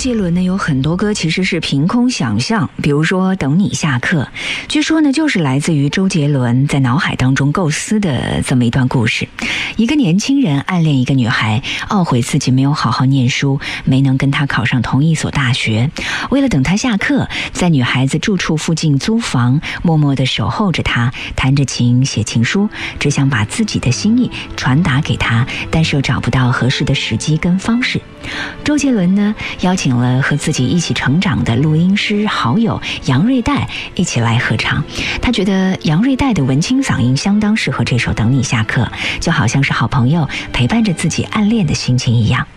杰伦呢有很多歌其实是凭空想象，比如说《等你下课》，据说呢就是来自于周杰伦在脑海当中构思的这么一段故事。一个年轻人暗恋一个女孩，懊悔自己没有好好念书，没能跟她考上同一所大学。为了等她下课，在女孩子住处附近租房，默默地守候着她，弹着琴写情书，只想把自己的心意传达给她，但是又找不到合适的时机跟方式。周杰伦呢邀请了和自己一起成长的录音师好友杨瑞代一起来合唱。他觉得杨瑞代的文青嗓音相当适合这首《等你下课》，就好像是好朋友陪伴着自己暗恋的心情一样。